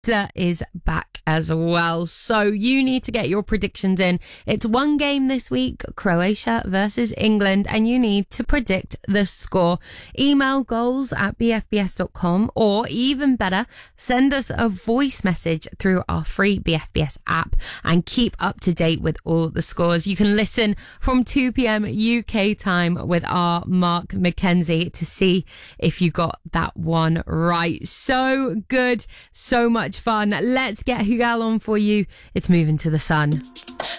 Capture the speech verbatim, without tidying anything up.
is back as well. So you need to get your predictions in. It's one game this week, Croatia versus England, and you need to predict the score. Email goals at b f b s dot com, or even better, send us a voice message through our free B F B S app and keep up to date with all the scores. You can listen from two p.m. U K time with our Mark McKenzie to see if you got that one right. So good, so much fun. Let's get Hugal on for you. It's Moving to the Sun.